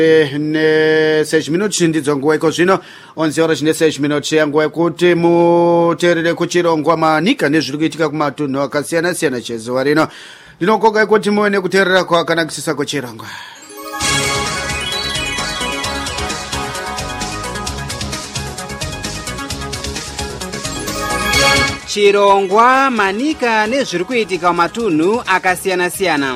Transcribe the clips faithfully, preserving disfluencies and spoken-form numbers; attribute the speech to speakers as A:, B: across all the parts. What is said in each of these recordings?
A: ne seis minutos ndidzo nguwa iko zvino onze horas ne seis minutos yanguwa kuti muteerere kuchirongwa manika nezviri kuitika kumatunhu akasiyana siyana chezuva rino. Ndinokoka kuti muone kuteerera kwakanakisisa kuchirongwa.
B: Chirongwa manika nezviri kuitika kumatunhu akasiyana siyana.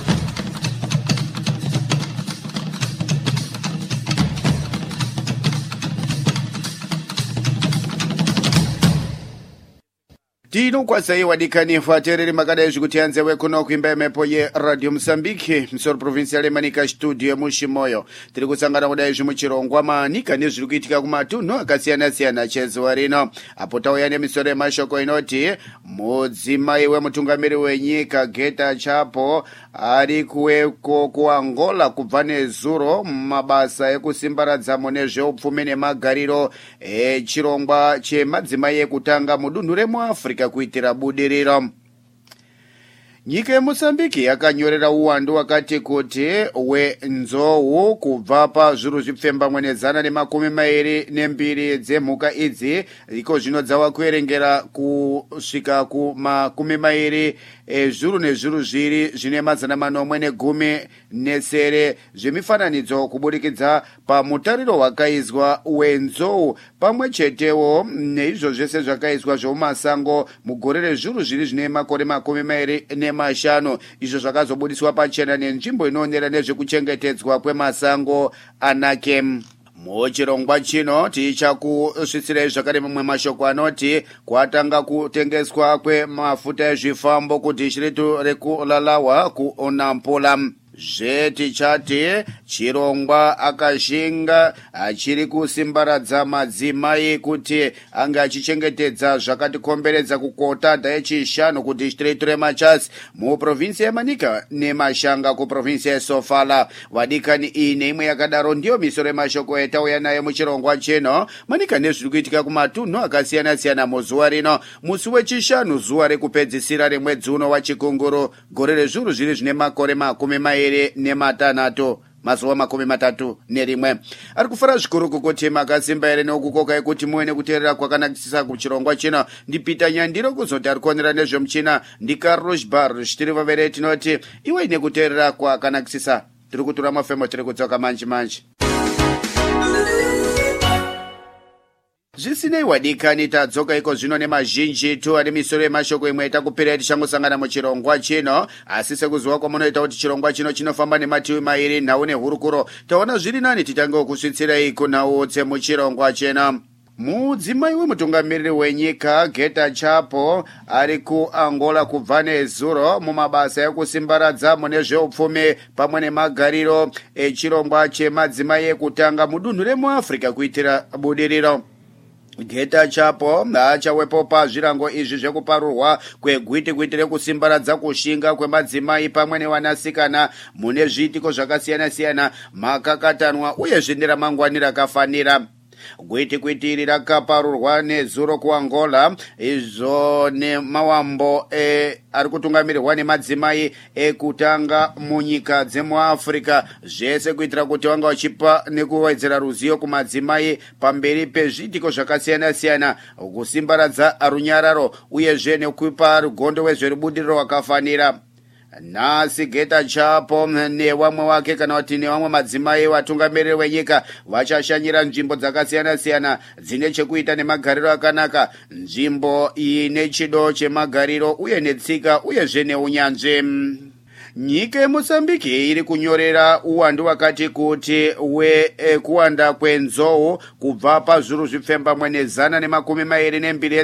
A: Tinokwasa iwadikani fatereri makadai zvikuti yanzewe kuno kuimba mepo ye Radio Mozambique msoro provincial emanika studio mushimoyo. Tiri kusangana kudai zvimuchirongwa manika nezviri kuitika kumatunhu akasiyana siyana chezuva rino. Apo tauya nemisoro yemashoko inoti mudzimai wemutungamiri wenyika Geta Chapo ari kuweko kuAngola kubva nezuro mabasa ekusimbaradzamo nezveupfumi nemagariro echirongwa chemadzimai ekutanga mudunhu remuAfrica kuitira budiriro. Nyika yeMozambique yakanyorera uwandu wakati kuti wenzou kubva pazviru zvipfemba mwenezana nemakumi mairi nembiri dzemhuka idzi iko zvino dzava kuerengera kusvika kumakumi mairi ezviru nezviru zviri zvine mazana manomwe negumi nesere zvemifananidzo kubudikidza pamutariro wakaizwa wenzou pamwe chetewo neizvo zvese zvakaizwa zvomumasango mugore rezviru zviri zvine makore makumi mairi nemashanu izvo zvakazobudiswa pachena nenzvimbo inoonera nezvekuchengetedzwa kwemasango anakem. Muchirongwa chino tichakusvitsira zvakare mamwe mashoko anoti kwatanga kutengeswa kwemafuta ezvifambo kudhishi retu rekulalawa kuNampula. Zvetichati chirongwa akashinga achiri kusimbaradza madzimai kuti anga achichengetedza zvakatikomberedza kukota dhayechishanu kudhishi retu reMachasi muprovinsi yemanika nemashanga kuprovinsi yeSofala. Vadikani iyi neimwe yakadaro ndiyo misoro yemashoko etauya nayo muchirongwa chino manika nezviri kuitika kumatunhu akasiyana siyana muzuva rino musi wechishanu zuva rekupedzisira remwedzi uno wachikunguru gore rezviru zviri zvine makore makumi mairi nematanhatu mazuva makumi matatu nerimwe. Ari kufara zvikuru kuti makasimba ere neukukoka ekuti muone kuteerera kwakanakisisa kuchirongwa chino. Ndipita Nyandiro kuzoti ari kuonera nezvemuchina ndiCarlos Barros tiri vavere tinoti iwe ine kuteerera kwakanakisisa. Tiri kutura mafemo tiri kudzoka manji manji. Zvisinei wadikani tadzoka iko zvino nemazhinji tu ari misoro yemashoko imwe itakupira tichangosangana muchirongwa chino asi sekuziva kwamunoita kuti chirongwa chino chinofamba nemativi mairi nhau nehurukuro taona zviri nani titange kusvitsirai kunhau dzemuchirongwa chino. Mudzimai wemutungamiriri wenyika Geta Chapo ari kuAngola kubva nezuro mumabasa ekusimbaradza mune zveupfumi pamwe nemagariro echirongwa chemadzimai ekutanga mudunhu remuAfrica kuitira budiriro. Geta Chapo achawepo pazvirango izvi zvekuparurwa kwegwiti kuitire kusimbaradza kushinga kwemadzimai pamwe nevanasikana mune zviitiko zvakasiyana siyana makakatanwa uye zvindira mangwani rakafanira. Gwiti kwiti iri rakaparurwa nezuro kuAngola izvo nemawambo e, ari kutungamirirwa nemadzimai ekutanga munyika dzemuAfrica zvese kuitira kuti vanga vachipa nekuwedzera ruzivo kumadzimai pamberi pezviitiko zvakasiyana siyana kusimbaradza runyararo uyezve nekupa rugondo wezverubudiriro rwakafanira. Nhasi Geta Chapo nevamwe wake kana kuti nevamwe madzimai vatungamiriri wenyika vachashanyira nzvimbo dzakasiyana siyana dzine chekuita nemagariro akanaka, nzvimbo ine chido chemagariro uye netsika uyezve neunyanzvi. Nyika yeMozambique iri kunyorera uwandu wakati kuti we e, kuwanda kwenzou kubva pazviru zvipfemba mwenezana nemakumi mairi nembiri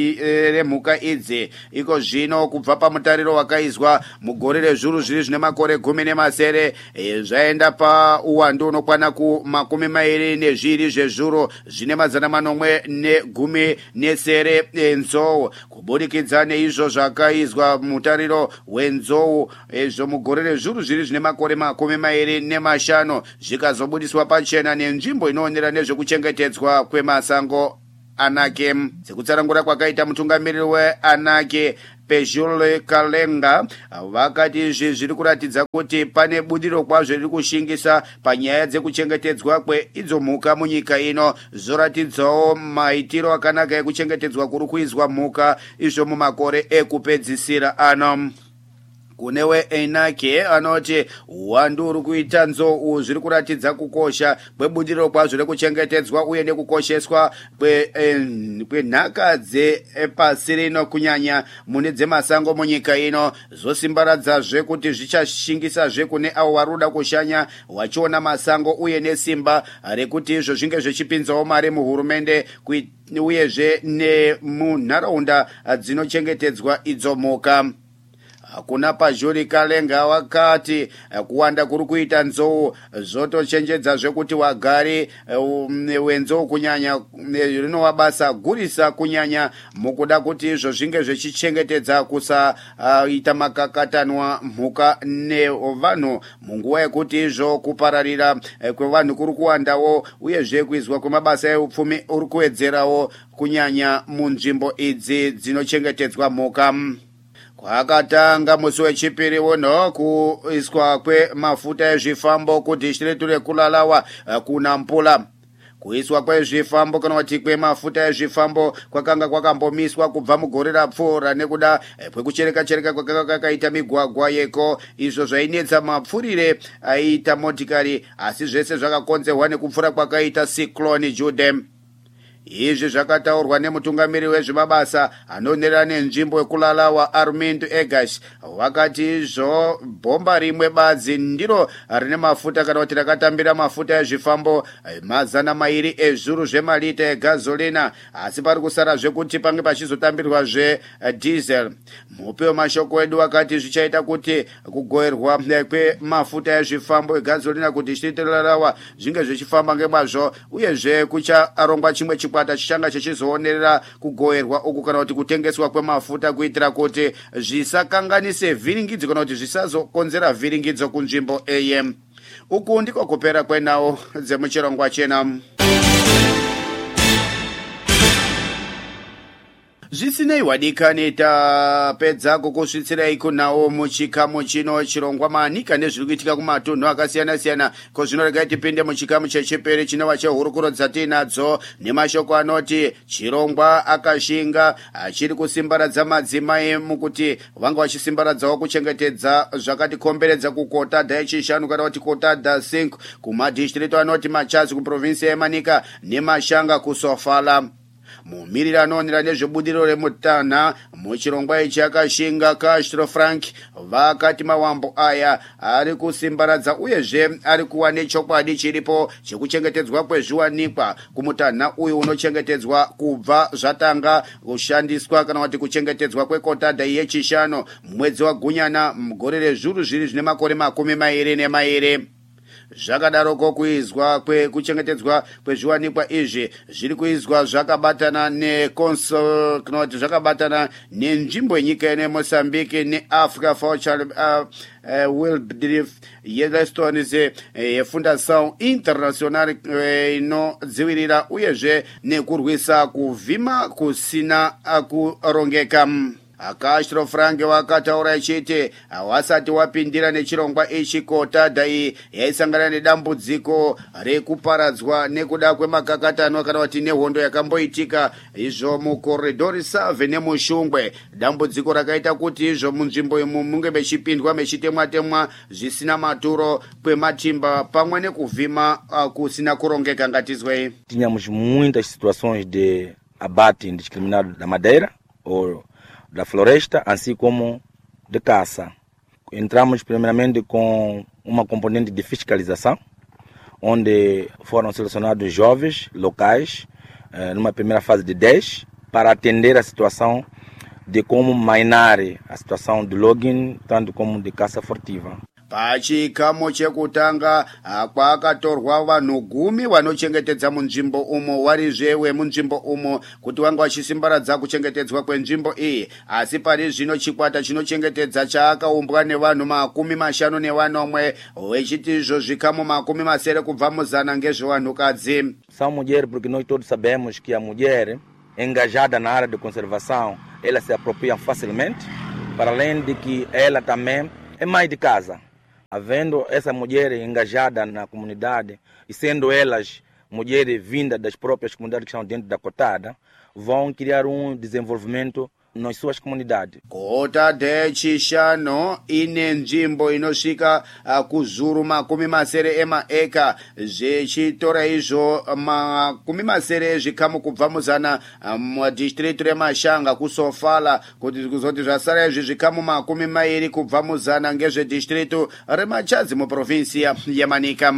A: remhuka idzi iko zvino kubva pamutariro wakaizwa mugore rezviru zviri zvine makore gumi nemasere e, zvaenda pauwandu unokwana kumakumi mairi nezviri zvezviru zvine mazana manomwe negumi nesere enzou kubudikidza neizvo zvakaizwa mutariro wenzou e, izvo mugore rezviru zviri zvine makore makumi mairi nemashanu zvikazobudiswa pachena nenzvimbo inoonera nezvekuchengetedzwa kwemasango Anake. Sekutsanangura kwakaita mutungamiriri weAnake Pejule Kalenga vakati izvi zviri kuratidza kuti pane budiro kwazvo riri kushingisa panyaya dzekuchengetedzwa kweidzo mhuka munyika ino, zoratidzawo maitiro akanaka ekuchengetedzwa kuri kuizwa mhuka izvo mumakore ekupedzisira ano. Kunewe Einake anoti uwandu uri kuita nzou zviri kuratidza kukosha kwebudiro kwazvo rekuchengetedzwa uye nekukosheswa kwenhaka dzepasi rino kunyanya mune dzemasango munyika ino, zosimbaradzazve kuti zvichashingisazve kune avo vari kuda kushanya vachiona masango uye nesimba rekuti izvo zvinge zvichipinzawo mari muhurumende uyezve nemunharaunda dzinochengetedzwa idzo mhuka. Kuna Pajuri Kalenga wakati kuwanda kuri kuita nzou zvotochenjedza zvekuti wagari wenzou kunyanya rino basa gurisa kunyanya mukuda kuti izvo zvinge zvichichengetedza kusaita makakatanwa mhuka nevanhu munguva yekuti izvo kupararira kwevanhu kuri kuwandawo uyezve kuizwa kwemabasa eupfumi uri kuwedzerawo kunyanya munzvimbo idzi dzinochengetedzwa mhuka. Kwakatanga musi wechipiri uno kuiswa kwemafuta ezvifambo kudhistritu reKulalawa kuna Mpula. Kuiswa kwezvifambo kana kuti kwemafuta ezvifambo kwakanga kwakambomiswa kubva mugore rapfuura nekuda kwekuchereka chereka kwakanga kwakaita migwagwa yeko, izvo zvainetsa mapfurire aiita motikari, asi zvese zvakakonzerwa nekupfura kwakaita cyclone Jude. Izvi zvakataurwa nemutungamiri wezvemabasa anonerana nenzvimbo yeKulalawa Armindo Egas. Vakati izvo bhomba rimwe badzi ndiro rine mafuta kana kuti rakatambira mafuta ezvifambo mazana mairi ezviuru zvemalita egazolina, asi pari kusara zvekuti pange pachizotambirwa zvedhiesel. Mupe wemashoko edu wakati zvichaita kuti kugoerwa kwemafuta ezvifambo egazolina kudhistritu reKulalawa zvinge zvichifamba ngemazvo uyezve kucharongwa chimwe chikwata chichanga chichizoonerera kugoerwa uku kana kuti kutengeswa kwemafuta kuitira kuti zvisakanganise vhiringidzo kana kuti zvisazokonzera vhiringidzo kunzvimbo eye. Uku ndiko kupera kwenawo dzemuchirongwa chena. Zvisinei wadikani tapedza kukusvitsirai kunawo muchikamu chino chirongwa manika nezviri kuitika kumatunhu akasiyana siyana. Ko zvinorega tipinde muchikamu chechipiri chinova chehurukuro dzatinadzo nemashoko anoti chirongwa akashinga achiri kusimbaradza madzimai mukuti vanga vachisimbaradzawo kuchengetedza zvakatikomberedza kukotadha yechishanu kana kuti kotadha cinque kumadhistritu anoti Machazi kuprovinsi yeManika nemashanga kuSofala. Mumiriri anoonera nezvebudiro remutanha muchirongwa ichi akashinga Castro Frank vakati mawambo aya ari kusimbaradza uyezve ari kuwa nechokwadi chiripo chekuchengetedzwa kwezviwanikwa kumutanha uyu unochengetedzwa kubva zvatanga kushandiswa kana kuti kuchengetedzwa kwekotadha yechishanu mwedzi waGunyana mugore rezviuru zviri zvine makore makumi mairi nemairi. Zvakadaroko kuizwa kwekuchengetedzwa kwezviwanikwa izvi zviri kuizwa zvakabatana nekonso kana kuti zvakabatana nenzvimbo yenyika yeMozambique neAfrica Forestry uh, uh, Wildlife Yellowstones yeFundação Internacional uh, inodzivirira uyezve nekurwisa kuvhima kusina kurongeka. Castro Frank wakataura achiti wasati wapindira nechirongwa ichi kotadha iyi yaisangana nedambudziko rekuparadzwa nekuda kwemakakatanwa kana kuti nehondo yakamboitika izvo mukoridhori save nemushungwe. Dambudziko rakaita kuti izvo munzvimbo imu munge mechipindwa mechitemwa temwa zvisina maturo kwematimba pamwe nekuvhima kusina kurongeka. Ngatizwei.
C: Tínhamos muitas situações de abate indiscriminado da madeira ou da floresta, assim como de caça. Entramos primeiramente com uma componente de fiscalização, onde foram selecionados jovens locais, numa primeira fase de dez, para atender a situação de como mainar a situação de logging, tanto como de caça furtiva.
A: Pachikamu chekutanga kwakatorwa vanhu gumi vanochengetedza munzvimbo umo warizvewe munzvimbo umo kuti vanga vachisimbaradza kuchengetedzwa kwenzvimbo iyi, asi pari zvino chikwata chinochengetedza chaakaumbwa nevanhu makumi mashanu nevanomwe vechiti izvo zvikamu makumi masere kubva muzana ngezvevanhukadzi.
C: São mulheres porque nós todos sabemos que a mulher engajada na área de conservação ela se apropria facilmente. para além de que ela também é mãe de casa. Havendo essa mulher engajada na comunidade e sendo elas mulheres vindas das próprias comunidades que estão dentro da cotada, vão criar um desenvolvimento nas suas comunidades.
A: Kota de chishano ine nzvimbo inosvika uh, kuzuru makumi masere ema eka zvichitora izvo makumi masere ezvikamu kubva muzana mudistritu remashanga kusofala kuti kuzoti zvasara izvi zvikamu makumi mairi kubva muzana ngezvedistritu remachazi muprovinsia yemanika.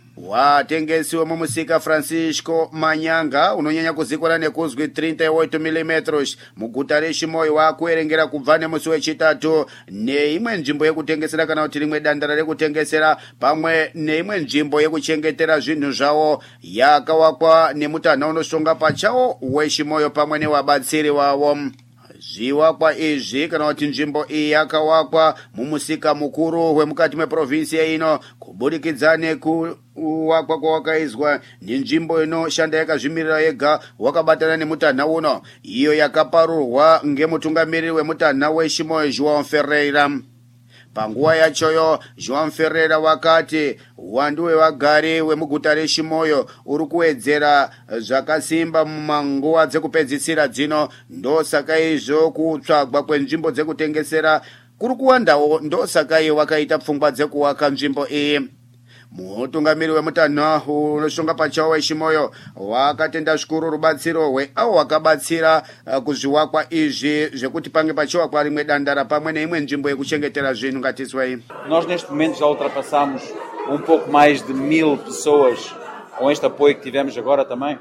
A: Watengesi wemumusika Francisco Manyanga unonyanya kuzikora nekuzwi thirty eight millimeters muguta reChimoyo wakuerengera kubva nemusi wechitatu neimwe nzvimbo yekutengesera kana kuti rimwe dandara rekutengesera pamwe neimwe nzvimbo yekuchengetera zvinhu zvavo yakawakwa nemutanha unosonga pachawo weChimoyo pamwe newabatsiri wavo. Zviwakwa izvi kana kuti nzvimbo iyi yakawakwa mumusika mukuru wemukati meprovinsi ino kubudikidza nekuwakwa kwawakaizwa nenzvimbo inoshanda yakazvimirira yega wakabatana nemutanha uno iyo yakaparurwa ngemutungamiriri wemutanha weChimoyo João Ferreira. Panguva yachoyo João Ferreira wakati uwandu wevagari wemuguta reChimoyo uri kuwedzera zvakasimba mumanguva dzekupedzisira dzino, ndosaka izvo kutsvagwa kwenzvimbo dzekutengesera kuri kuwandawo, ndosaka iye wakaita pfungwa dzekuwaka nzvimbo iyi. Mutungamiri wemutanha unoshonga pachawo weChimoyo wakatenda zvikuru rubatsiro hweavo wakabatsira uh, kuzviwakwa izvi zvekuti pange pachiwakwa rimwe dandara pamwe neimwe nzvimbo yekuchengetera zvinhu ngatiswei.
D: Nós neste momento já ultrapassamos um pouco mais de mil pessoas com este apoio que tivemos agora também,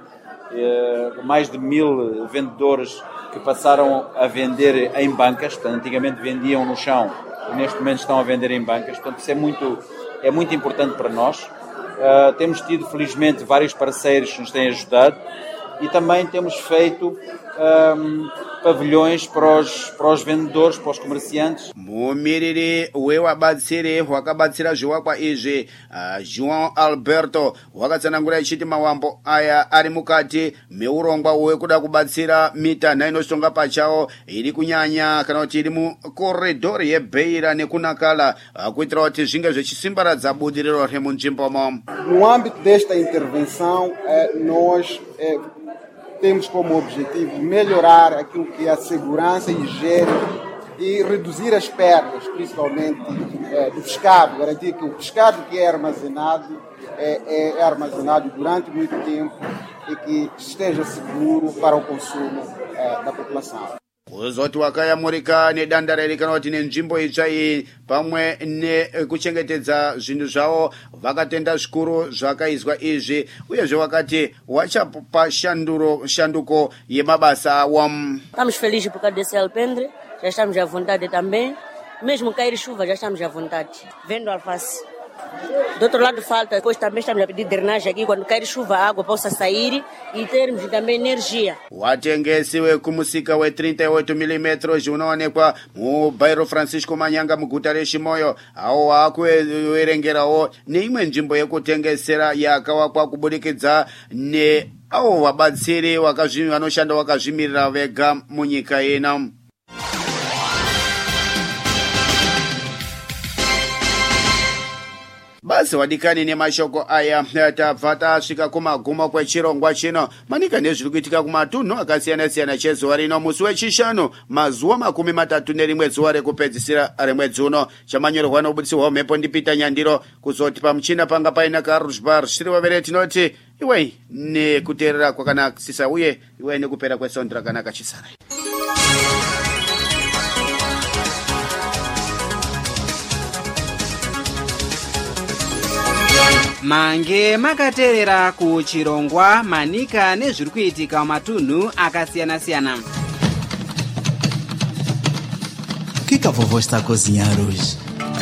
D: eh, mais de mil vendedores que passaram a vender em bancas, portanto, antigamente vendiam no chão e neste momento estão a vender em bancas, portanto isso é muito É muito importante para nós. Uh, temos tido, felizmente, vários parceiros que nos têm ajudado e também temos feito um, pavilhões para os, para os vendedores, para os comerciantes.
A: Mumiriri wewabatsiri wakabatsira zviwakwa izvi uh, João Alberto wakatsanangura ichiti mawambo aya ari mukati meurongwa wekuda kubatsira mitanha inosonga pachawo iri kunyanya kana kuti iri mukoridhori yeBeira nekunakala uh, kuitira kuti zvinge zvichisimbaradza budiriro remunzvimbomo.
E: No âmbito desta intervenção, eh, nós eh, temos como objetivo melhorar aquilo que é a segurança e higiene e reduzir as perdas, principalmente eh, do pescado, garantir que o pescado que é armazenado é, é armazenado durante muito tempo e que esteja seguro para o consumo eh, da população.
A: Kuzoti wakayamurika nedanda riri kana kuti nenzvimbo itsva iyi pamwe nekuchengetedza zvinhu zvavo vakatenda zvikuru zvakaizwa izvi uyezve wakati wachapa shanduro shanduko yemabasa awo.
F: Estamos felizes por causa desse alpendre, já estamos à vontade também, mesmo cair chuva já estamos à vontade, vendo alface. Do outro lado falta, depois também estamos a pedir drenagem aqui, quando cair chuva a água possa sair e termos também energia.
A: Watengesi wekumusika we thirty eight millimeters unoonekwa mubairo Francisco Manyanga muguta reChimoyo awo wakuerengerawo neimwe nzvimbo yekutengesera yakawakwa kubudikidza ne awo wabatsiri vanoshanda wakazvimirira vega munyika ino. Basi wadikani nemashoko aya tabva tasvika kumaguma kwechirongwa chino manika nezviri kuitika kumatunhu akasiyana siyana chezuva rino musi wechishanu mazuva makumi matatu nerimwe zuva rekupedzisira remwedzi uno. chamanyorwa nobudisirwa mhepo ndipita Nyandiro kuzoti pamuchina panga paina Carlos Bar zviri vavere tinoti iwe nekuteerera kwakanakisisa uye iwe nekupera kwesondra kanaka chisarai.
B: Mange makateerera kuchirongwa manika nezviri kuitika mumatunhu akasiyana siyana.
G: O que que a vovó está a cozinhar hoje?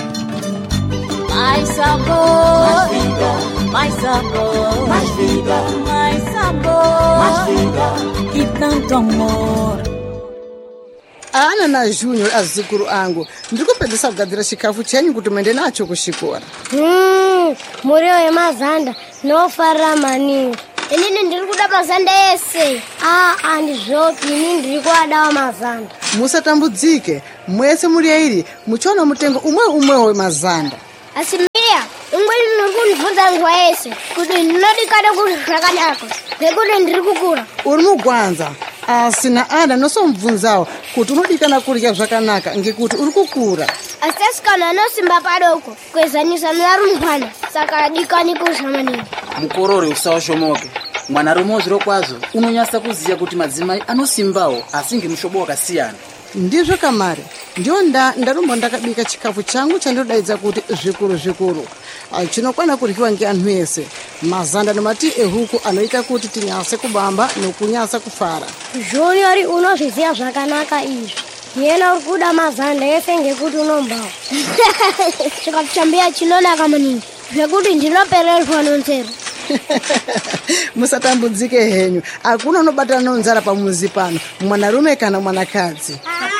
H: Mais sabor, mais vida, mais sabor, mais vida, mais sabor, mais vida e tanto amor.
I: Ana na Junior azukuru angu ndiri kupedzisa kugadzira chikafu chenyu kuti muende nacho kuchikora.
J: Mm, muriwo yemazanda nofarira maningi. Inini ndiri kuda mazanda ese. Ah, andizvopi, inini ndiri kuadawo mazanda.
I: musatambudzike mwese muri airi muchona mutengo umwe umwe wemazanda.
J: Asimbia, ungweli nurikundibvunza nguva yese kuti ndinodikada kuti zvakanaka ngekuti ndiri kukura.
I: Uri mugwanza asi naana nosomubvunzawo kuti unodikana kurya zvakanaka ngekuti uri kukura.
J: Asi asikana anosimba padoko kuezanisa nearumbwana saka adikani kurya maningi.
G: Mukorore usawashomoke. Mwanarume zviro kwazvo unonyasa kuziya kuti madzimai anosimbawo asi ngemushobo wakasiyana.
I: Ndizvo kamari, ndiyo nda ndarumba ndakabika chikafu changu chandodaidza kuti zvikuru zvikuru. Chinokwana kuryiwa ngeanhu ese. Mazanda nemati ehuku anoita kuti tinyase kubamba nokunyasa kufara.
J: Junior unozviziva zvakanaka izvi. Yena uri kuda mazanda ese ngekuti unombawo. Chikafu chambiya chinonaka maningi zvekuti ndinopererwa nonzero.
I: Musatambudzike henyu, hakuna unobatana nonzara pamuzi pano, mwanarume kana mwanakadzi.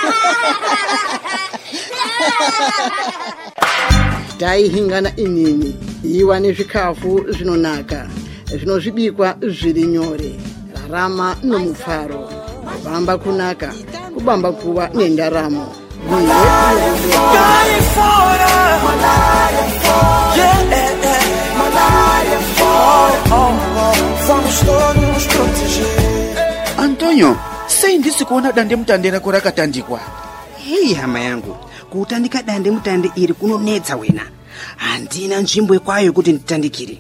I: Taihingana inini, iwa nezvikafu zvinonaka, zvinozvibikwa zviri nyore, rarama nomufaro, kubamba kunaka, kubamba kuva nendaramo.
A: Antonio, sei ndisi kuona dande mutande rako rakatandikwa?
B: Hei hama yangu, kutandika dande mutande iri kunonetsa wena. Handina nzvimbo kwayo kuti nditandikire.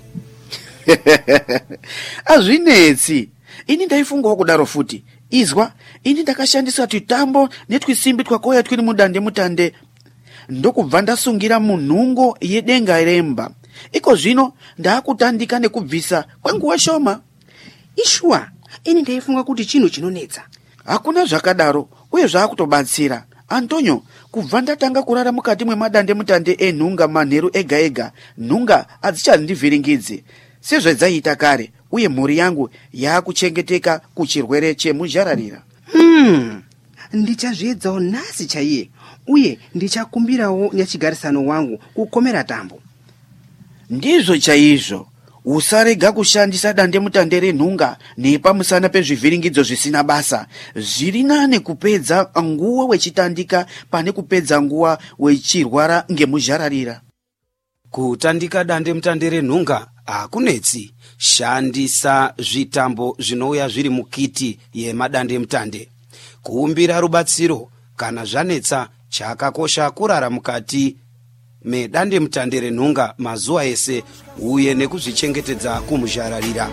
A: Azvinetsi. Ini ndaifungawo kudaro futi. Izwa, ini ndakashandisa tutambo netwisimbi twakoya twiri mudande mutande. Ndokubva ndasungira munhungo yedenga remba. Iko zvino ndakutandika nekubvisa kwenguva shoma.
B: Ishwa, ini ndaifunga kuti chino chinonetsa.
A: Hakuna zvakadaro, uye zvakutobatsira. Antonio, kubva ndatanga kurara mukati mwemadande mutande enhunga manheru ega ega, nhunga hadzichandivhiringidzi. Sezvedzaita kare, uye mhuri yangu yakuchengeteka kuchirwere chemuzhararira.
B: Hmm, ndichazviedzawo nhasi chaiye, uye ndichakumbirawo nyachigarisano wangu kukomera tambo.
A: Ndizvo chaizvo, usarega kushandisa dande mutande renhunga nepamusana pezvivhiringidzo zvisina basa. Zviri nane kupedza nguva wechitandika pane kupedza nguva wechirwara ngemuzhararira.
K: Kutandika dande mutande renhunga hakunetsi. Shandisa zvitambo zvinouya zviri mukiti yemadande mutande. Kuumbira rubatsiro kana zvanetsa chakakosha kurara mukati medande mutande renhunga mazuva ese uye nekuzvichengetedza kumuzhararira.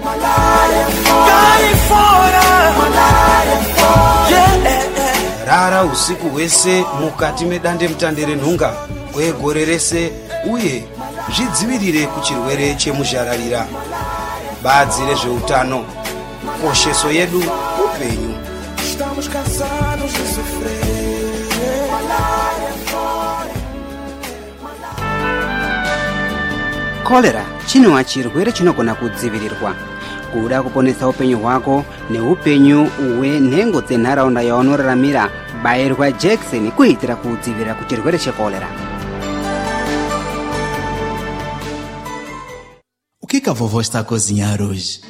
K: Rara usiku hwese mukati medande mutande renhunga kwegore rese uye zvidzivirire kuchirwere chemuzhararira. Badzi rezveutano, kosheso yedu upenyu.
B: Kolera chinowa chirwere chinogona kudzivirirwa. Kuda kuponesa upenyu hwako neupenyu hwenhengo dzenharaunda yaunoraramira, bayirwa jekiseni kuitira kudzivirira kuchirwere chekolera.
G: O que que a vovó está a cozinhar hoje?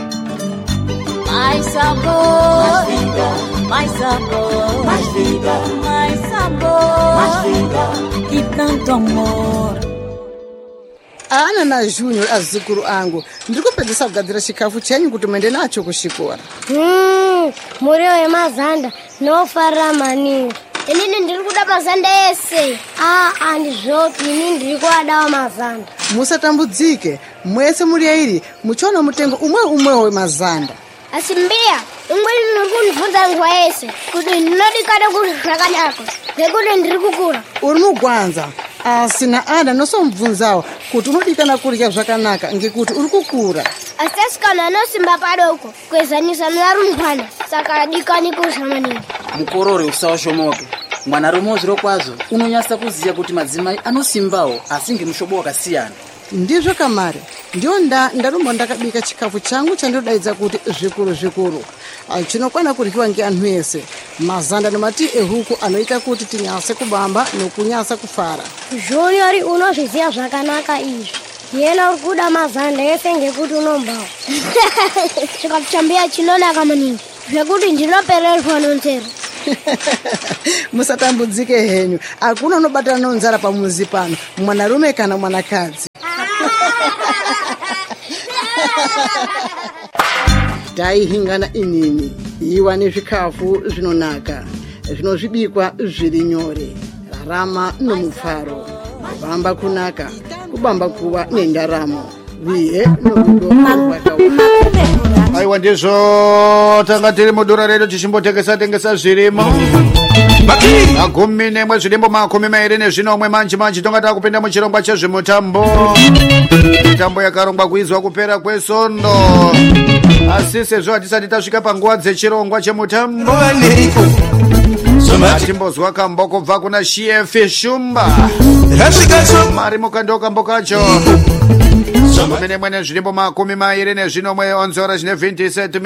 H: Mais sabor, mais vida, mais sabor, mais vida, mais sabor, mais vida, e tanto amor.
I: Ana na Junior azukuru angu, ndikupedzisa kugadzira chikafu chenyu kuti muende nacho kuchikora.
J: Hmm, muriwo wemazanda nofarira maningi. Inini ndiri kuda mazanda ese. Ah, andizvopi, inini ndiri kuadawo mazanda.
I: Musatambudzike, mwese muri airi muchona mutengo umwe umwe wemazanda.
J: Asi mbiya, ungweli nurikundibvunza nguva yese kuti ndinodikada kuti zvakanaka ngekuti ndiri kukura.
I: Uri mugwanza asi naana nosomubvunzawo kuti unodikana kurya zvakanaka ngekuti uri kukura.
J: Asi asikana anosimba padoko kuezanisa nearumbwana saka adikani kurya maningi.
G: Mukorore usawashomoke. Mwanarume zviro kwazvo unonyasa kuziya kuti madzimai anosimbawo asi ngemushobo wakasiyana.
I: Ndizvo kamari, ndiyo nda ndarumba ndakabika chikafu changu chandodaidza kuti zvikuru zvikuru. Chinokwana kuryiwa ngeanhu ese. Mazanda nemati ehuku anoita kuti tinyase kubamba nokunyasa kufara.
J: Junior unozviziva zvakanaka izvi. Yena uri kuda mazanda ese ngekuti unombawo. Chikafu chambiya chinonaka maningi zvekuti ndinopererwa nonzero.
I: musatambudzike henyu, hakuna unobatana nonzara pamuzi pano, mwanarume kana mwanakadzi. Taihingana inini iwa nezvikafu zvinonaka zvinozvibikwa zviri nyore, rarama nomufaro, kubamba kunaka, kubamba kuwa nendaramo, uye norudo rwakaoma.
A: Aiwa ndizvo tanga tiri mudura redu tichimbotengesa tengesa zvirimo makumi nemwe zvirimbo makumi mairi nezvinomwe manji manji tonga takupinda muchirongwa chezvemutambo, mitambo yakarongwa kuizwa kupera kwesondo. Asi sezvo hatisati tasvika panguva dzechirongwa chemutambo, timbozwa kambo kubva kuna Chef Shumba mari mukando kambo kacho makumi nemwe nezvirimbo makumi mairi nezvinomwe onzora zvine vhinti seti